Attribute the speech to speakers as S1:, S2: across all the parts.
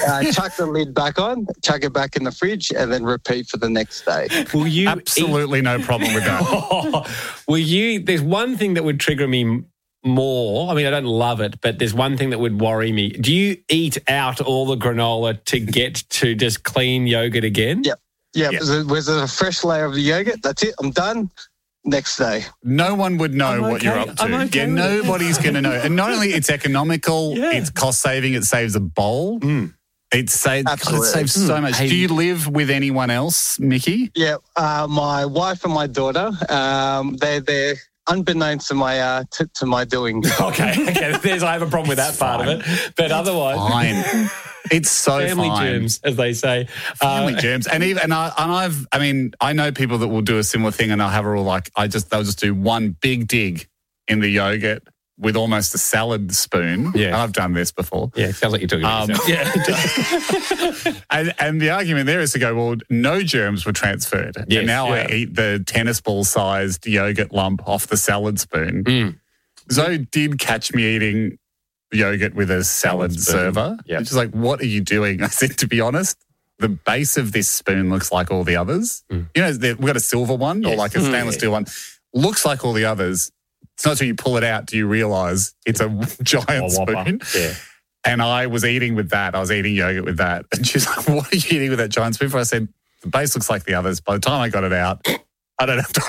S1: chuck the lid back on, chuck it back in the fridge, and then repeat for the next day.
S2: Will you
S3: Absolutely no problem with that.
S2: There's one thing that would trigger me more. I mean, I don't love it, but there's one thing that would worry me. Do you eat out all the granola to get to just clean yogurt again?
S1: Yep. Yeah, there's a fresh layer of the yogurt. That's it. I'm done. Next day.
S3: No one would know what you're up to.
S2: Okay
S3: nobody's going to know. And not only it's economical, it's cost saving. It saves a bowl. It saves so much. Do you live with anyone else, Mickey?
S1: Yeah, my wife and my daughter. They're unbeknownst to my doing.
S2: Okay. I have a problem with that part of it, but otherwise,
S3: fine. It's so
S2: family
S3: fine.
S2: germs, as they say.
S3: Family germs, I know people that will do a similar thing, and they'll have it all they'll just do one big dig in the yogurt with almost a salad spoon.
S2: Yeah,
S3: I've done this before.
S2: Yeah, it sounds like you're talking about yourself.
S3: and the argument there is to go, well, no germs were transferred, and now I eat the tennis ball sized yogurt lump off the salad spoon. Zoe did catch me eating yogurt with a salad server. Which is like, what are you doing? I said, to be honest, the base of this spoon looks like all the others. You know, we've got a silver one or like a stainless steel one. Looks like all the others. It's not until you pull it out do you realise it's a giant spoon.
S2: Yeah.
S3: And I was eating with that. I was eating yogurt with that. And she's like, what are you eating with that giant spoon for? I said, the base looks like the others. By the time I got it out, I don't have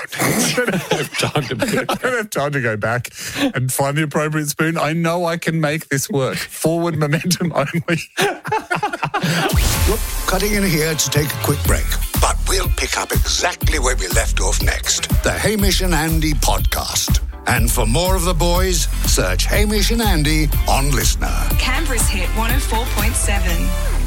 S3: time to go back and find the appropriate spoon. I know I can make this work. Forward momentum only.
S4: We're cutting in here to take a quick break, but we'll pick up exactly where we left off next. The Hamish and Andy podcast. And for more of the boys, search Hamish and Andy on Listener.
S5: Canberra's Hit 104.7.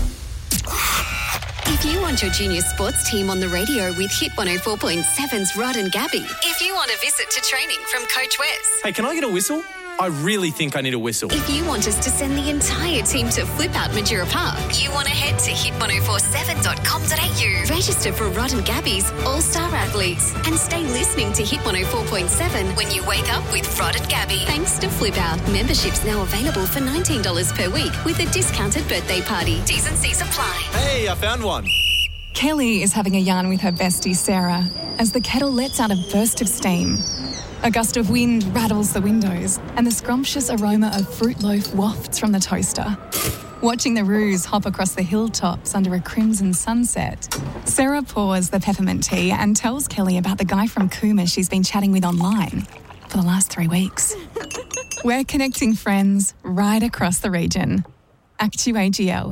S6: If you want your junior sports team on the radio with Hit 104.7's Rod and Gabby. If you want a visit to training from Coach Wes.
S7: Hey, can I get a whistle? I really think I need a whistle.
S6: If you want us to send the entire team to Flip Out Majura Park, you want to head to hit1047.com.au. Register for Rod and Gabby's All-Star Athletes and stay listening to Hit 104.7 when you wake up with Rod and Gabby. Thanks to Flip Out. Memberships now available for $19 per week with a discounted birthday party. T's and C's apply.
S7: Hey, I found one.
S8: Kelly is having a yarn with her bestie Sarah as the kettle lets out a burst of steam. A gust of wind rattles the windows and the scrumptious aroma of fruit loaf wafts from the toaster. Watching the roos hop across the hilltops under a crimson sunset, Sarah pours the peppermint tea and tells Kelly about the guy from Cooma she's been chatting with online for the last 3 weeks. We're connecting friends right across the region. Actu-AGL.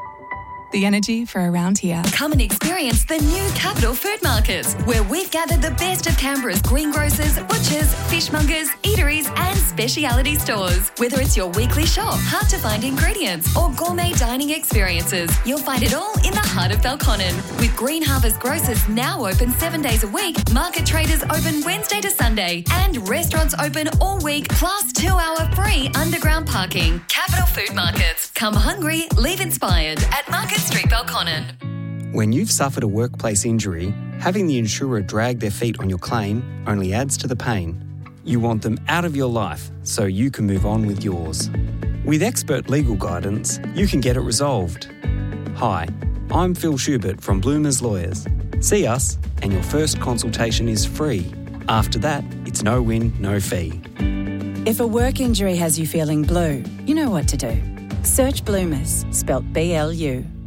S8: The energy for around here.
S9: Come and experience the new Capital Food Market, where we've gathered the best of Canberra's greengrocers, butchers, fishmongers, eateries and speciality stores. Whether it's your weekly shop, hard-to-find ingredients or gourmet dining experiences, you'll find it all in the heart of Belconnen. With Green Harvest Grocers now open 7 days a week, market traders open Wednesday to Sunday and restaurants open all week, plus 2-hour free underground parking. Capital Food Markets. Come hungry, leave inspired at Market Street, Belconnen.
S10: When you've suffered a workplace injury, having the insurer drag their feet on your claim only adds to the pain. You want them out of your life so you can move on with yours. With expert legal guidance, you can get it resolved. Hi, I'm Phil Schubert from Bloomers Lawyers. See us and your first consultation is free. After that, it's no win, no fee.
S11: If a work injury has you feeling blue, you know what to do. Search Bloomers, spelt BLU.